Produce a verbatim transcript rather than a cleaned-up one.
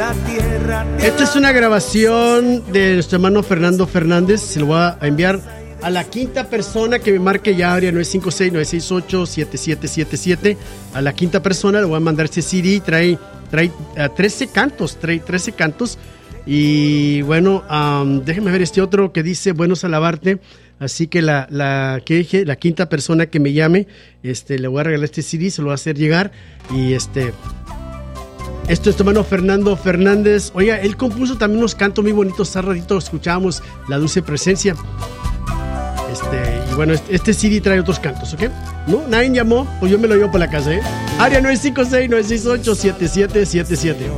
Esta es una grabación de nuestro hermano Fernando Fernández. Se lo voy a enviar a la quinta persona que me marque ya, área nueve cinco seis, nueve seis ocho, siete siete siete siete. A la quinta persona le voy a mandar este C D. Trae, trae uh, trece cantos, trae trece cantos. Y bueno, um, déjenme ver este otro que dice Buenos alabarte. Así que la, la, que dije, la quinta persona que me llame, este, le voy a regalar este C D, se lo voy a hacer llegar. Y este... Esto es tu hermano Fernando Fernández. Oiga, él compuso también unos cantos muy bonitos. Hace ratito escuchábamos La Dulce Presencia. Este, y bueno, este, este C D trae otros cantos, ¿ok? ¿No? Nadie llamó, pues yo me lo llevo por la casa, ¿eh? Área nueve cinco seis, nueve seis ocho, siete siete siete siete.